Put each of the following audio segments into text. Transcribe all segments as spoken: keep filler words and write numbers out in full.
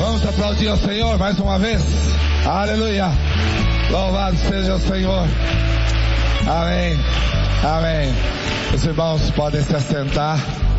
Vamos aplaudir ao Senhor mais uma vez. Aleluia. Louvado seja o Senhor. Amém. Amém. Os irmãos podem se assentar.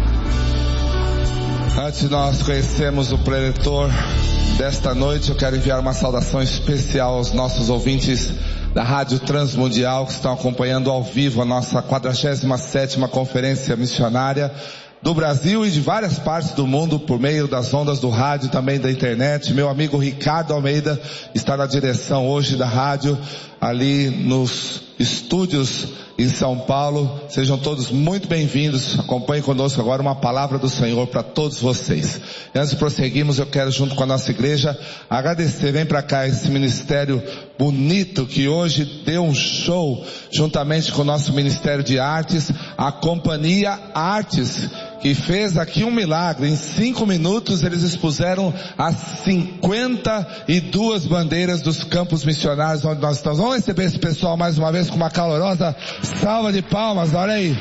Antes de nós conhecermos o preletor desta noite, eu quero enviar uma saudação especial aos nossos ouvintes da Rádio Transmundial que estão acompanhando ao vivo a nossa quadragésima sétima Conferência Missionária do Brasil e de várias partes do mundo por meio das ondas do rádio e também da internet. Meu amigo Ricardo Almeida está na direção hoje da rádio, ali nos estúdios em São Paulo. Sejam todos muito bem-vindos. Acompanhem conosco agora uma palavra do Senhor para todos vocês. E antes de prosseguirmos, eu quero, junto com a nossa igreja, agradecer. Vem para cá esse ministério bonito que hoje deu um show juntamente com o nosso Ministério de Artes, a Companhia Artes, que fez aqui um milagre. Em cinco minutos eles expuseram as cinquenta e duas bandeiras dos campos missionários onde nós estamos. Vamos receber esse pessoal mais uma vez com uma calorosa salva de palmas. Olha aí.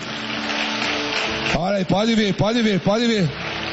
Olha aí, pode vir, pode vir, pode vir.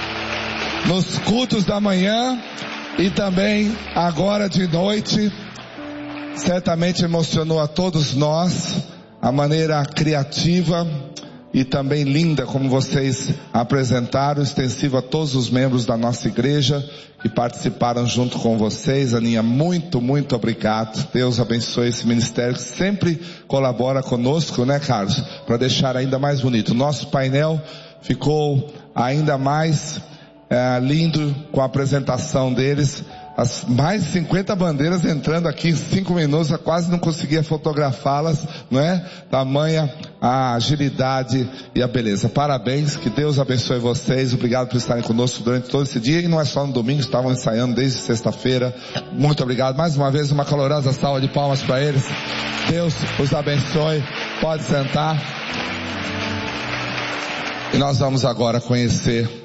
Nos cultos da manhã e também agora de noite. Certamente emocionou a todos nós a maneira criativa e também linda como vocês apresentaram, extensivo a todos os membros da nossa igreja que participaram junto com vocês. Aninha, muito, muito obrigado. Deus abençoe esse ministério que sempre colabora conosco, né, Carlos? Para deixar ainda mais bonito. Nosso painel ficou ainda mais é, lindo com a apresentação deles. As mais de cinquenta bandeiras entrando aqui em cinco minutos, eu quase não conseguia fotografá-las, não é? Tamanha a agilidade e a beleza. Parabéns, que Deus abençoe vocês. Obrigado por estarem conosco durante todo esse dia. E não é só no domingo, estavam ensaiando desde sexta-feira. Muito obrigado. Mais uma vez, uma calorosa salva de palmas para eles. Deus os abençoe. Pode sentar. E nós vamos agora conhecer